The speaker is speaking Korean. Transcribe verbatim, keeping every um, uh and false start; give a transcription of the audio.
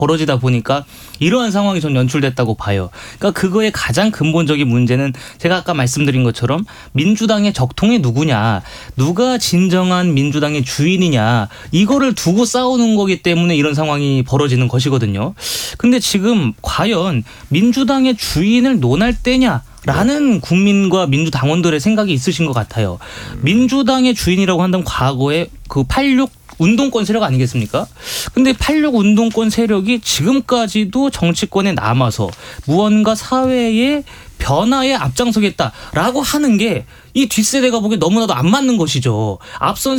벌어지다 보니까 이러한 상황이 전 연출됐다고 봐요. 그러니까 그거의 가장 근본적인 문제는 제가 아까 말씀드린 것처럼 민주당의 적통이 누구냐, 누가 진정한 민주당의 주인이냐, 이거를 두고 싸우는 거기 때문에 이런 상황이 벌어지는 것이거든요. 근데 지금 과연 민주당의 주인을 논할 때냐? 라는 국민과 민주당원들의 생각이 있으신 것 같아요. 민주당의 주인이라고 한다면 과거에 그 팔십육 운동권 세력 아니겠습니까? 근데 팔십육 운동권 세력이 지금까지도 정치권에 남아서 무언가 사회의 변화에 앞장서겠다라고 하는 게 이 뒷세대가 보기에 너무나도 안 맞는 것이죠. 앞선